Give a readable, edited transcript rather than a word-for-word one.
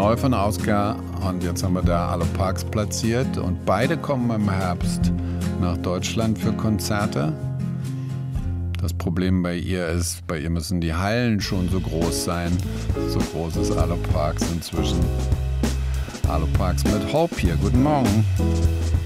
neu von Oscar und jetzt haben wir da alle Parks platziert und beide kommen im Herbst nach Deutschland für Konzerte. Das Problem bei ihr ist, bei ihr müssen die Hallen schon so groß sein. So groß ist Aloe Parks inzwischen. Aloe Parks mit Hope hier. Guten Morgen.